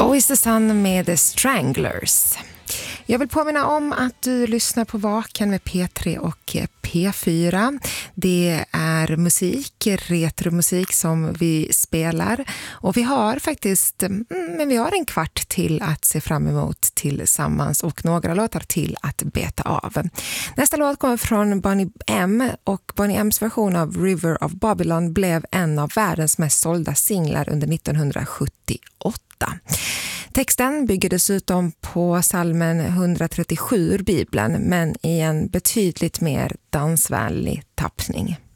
How is the sun med The Stranglers. Jag vill påminna om att du lyssnar på Vaken med P3 och P4. Det är musik, retromusik som vi spelar. Och vi har faktiskt vi har en kvart till att se fram emot tillsammans och några låtar till att beta av. Nästa låt kommer från Boney M. Och Boney M's version av River of Babylon blev en av världens mest sålda singlar under 1978. Texten bygger dessutom på psalmen 137 ur Bibeln, men i en betydligt mer dansvänlig tappning.